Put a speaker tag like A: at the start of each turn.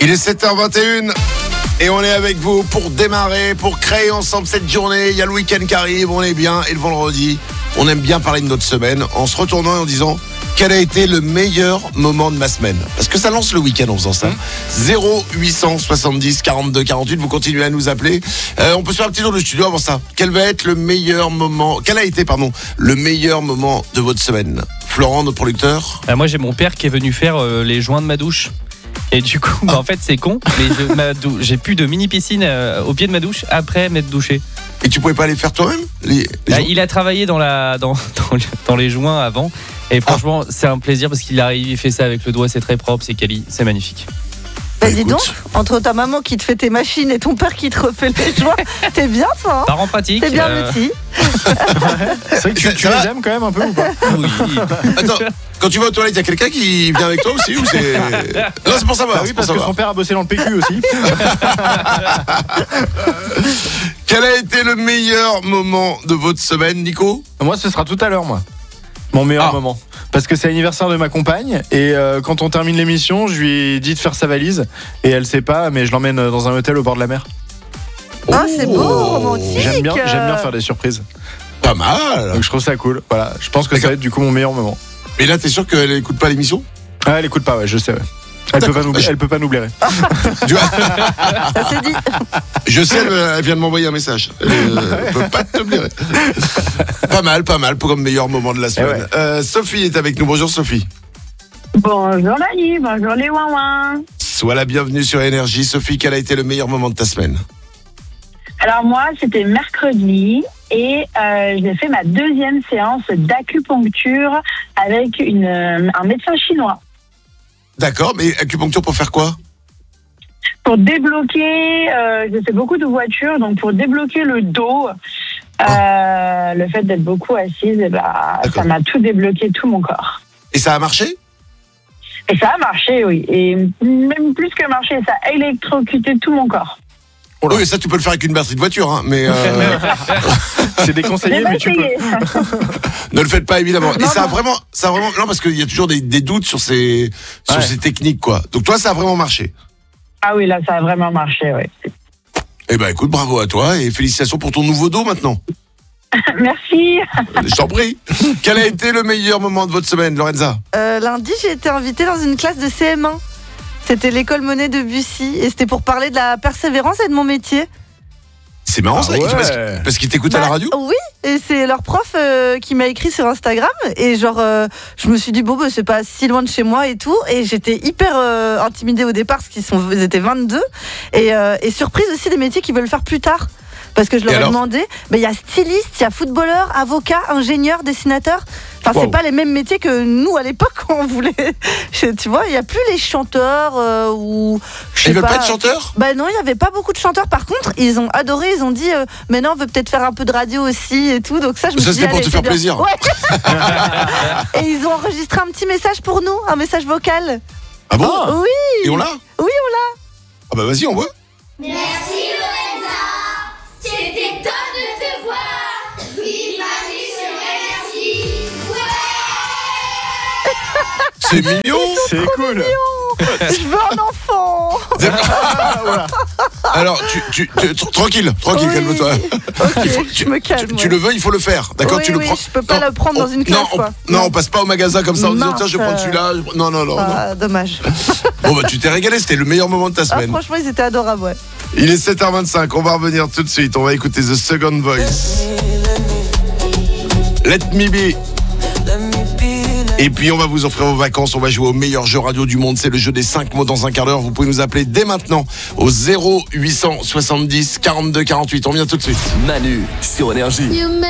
A: Il est 7h21 et on est avec vous pour démarrer, pour créer ensemble cette journée. Il y a le week-end qui arrive, on est bien. Et le vendredi, on aime bien parler de notre semaine en se retournant et en disant quel a été le meilleur moment de ma semaine. Parce que ça lance le week-end en faisant ça. 0870 42 48, vous continuez à nous appeler. On peut se faire un petit tour de studio avant ça. Quel a été le meilleur moment de votre semaine? Florent, notre producteur.
B: Moi j'ai mon père qui est venu faire les joints de ma douche. Et du coup, en fait c'est con, mais j'ai plus de mini piscine au pied de ma douche après m'être douché.
A: Et tu pouvais pas les faire toi-même
B: Il a travaillé dans les joints avant. Et franchement, c'est un plaisir parce qu'il arrive, il fait ça avec le doigt, c'est très propre, c'est quali, c'est magnifique.
C: Bah dis donc, entre ta maman qui te fait tes machines et ton père qui te refait les joints, t'es bien toi hein.
B: Parent pratique.
C: T'es bien petit.
D: C'est vrai que tu les aimes quand même un peu ou pas?
B: Oui.
A: Attends, quand tu vas aux toilettes, il y a quelqu'un qui vient avec toi aussi ou c'est... Non, c'est pour savoir.
D: Bah oui, parce que son père a bossé dans le PQ aussi.
A: Quel a été le meilleur moment de votre semaine, Nico?
D: Moi, ce sera tout à l'heure, moi. Mon meilleur moment. Parce que c'est l'anniversaire de ma compagne et quand on termine l'émission, je lui ai dit de faire sa valise et elle sait pas, mais je l'emmène dans un hôtel au bord de la mer.
C: Ah, c'est beau, romantique.
D: J'aime bien faire des surprises.
A: Pas mal.
D: Donc je trouve ça cool. Voilà, je pense que ça va être du coup mon meilleur moment.
A: Mais là, t'es sûr qu'elle écoute pas l'émission?
D: Ah, elle écoute pas, ouais, je sais. Ouais. Elle peut pas nous blairer.
C: Ça c'est dit.
A: Je sais, elle vient de m'envoyer un message. Elle peut pas te blairer. Pas mal, pour comme meilleur moment de la semaine.
D: Ouais.
A: Sophie est avec nous. Bonjour Sophie.
E: Bonjour Manu, bonjour les ouin-ouin.
A: Sois la bienvenue sur Énergie. Sophie, quel a été le meilleur moment de ta semaine?
E: Alors moi, c'était mercredi et j'ai fait ma deuxième séance d'acupuncture avec un médecin chinois.
A: D'accord, mais acupuncture pour faire quoi?
E: Pour débloquer, je fais beaucoup de voitures, donc pour débloquer le dos, le fait d'être beaucoup assise, ça m'a tout débloqué, tout mon corps.
A: Et ça a marché?
E: Et ça a marché, oui. Et même plus que marché, ça a électrocuté tout mon corps.
A: Oui, ça tu peux le faire avec une batterie de voiture, hein, mais
D: c'est déconseillé, mais tu peux.
A: Ne le faites pas évidemment.
E: Non,
A: et ça a vraiment, non parce qu'il y a toujours des doutes sur ces techniques quoi. Donc toi ça a vraiment marché.
E: Ah oui, là ça a vraiment marché, oui.
A: Eh ben écoute, bravo à toi et félicitations pour ton nouveau dos maintenant.
E: Merci.
A: Je t'en prie. Quel a été le meilleur moment de votre semaine, Lorenza?
C: Lundi, j'ai été invitée dans une classe de CM1. C'était l'école Monet de Bussy et c'était pour parler de la persévérance et de mon métier.
A: C'est marrant ça, parce qu'il t'écoute à la radio?
C: Oui, et c'est leur prof qui m'a écrit sur Instagram et je me suis dit c'est pas si loin de chez moi et tout et j'étais hyper intimidée au départ parce qu'ils étaient 22 et surprise aussi des métiers qu'ils veulent faire plus tard. Parce que je leur ai demandé, il y a styliste, il y a footballeur, avocat, ingénieur, dessinateur. Enfin, c'est pas les mêmes métiers que nous à l'époque quand on voulait. Tu vois, il n'y a plus les chanteurs ou.
A: Ils veulent pas être chanteurs?
C: Non, il n'y avait pas beaucoup de chanteurs. Par contre, ils ont adoré. Ils ont dit, mais non, on veut peut-être faire un peu de radio aussi et tout. Donc ça, je me suis dit,
A: c'était pour te faire plaisir.
C: Ouais. Et ils ont enregistré un petit message pour nous, un message vocal.
A: Ah bon?
C: Oui.
A: Et on l'a?
C: Oui, on l'a.
A: Ah bah vas-y, on voit.
F: Merci Lorenza, c'était top de te voir. Oui, Manu sur Énergie. Ouais.
A: C'est mignon.
D: C'est cool.
C: Je veux un enfant.
D: Voilà.
A: Alors, tranquille, calme-toi.
C: Ok, je me calme.
A: Tu le veux, il faut le faire, d'accord?
C: Oui,
A: tu le prends.
C: Je peux pas le prendre dans une classe, quoi.
A: Non, on passe pas au magasin comme ça en disant tiens, je vais prendre celui-là. Non.
C: Dommage.
A: Bon tu t'es régalé, c'était le meilleur moment de ta semaine.
C: Franchement, ils étaient adorables, ouais.
A: Il est 7h25, on va revenir tout de suite. On va écouter The Second Voice. Let me be. Et puis on va vous offrir vos vacances, on va jouer au meilleur jeu radio du monde, c'est le jeu des 5 mots dans un quart d'heure. Vous pouvez nous appeler dès maintenant au 0870 42 48. On vient tout de suite.
G: Manu sur Énergie.